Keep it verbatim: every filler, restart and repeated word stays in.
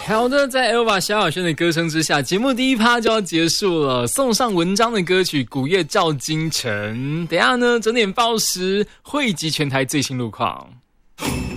好的，在 Elva 萧亚轩的歌声之下，节目第一趴就要结束了。送上文章的歌曲《古月照京城》，等一下呢整点报时汇集全台最新路况。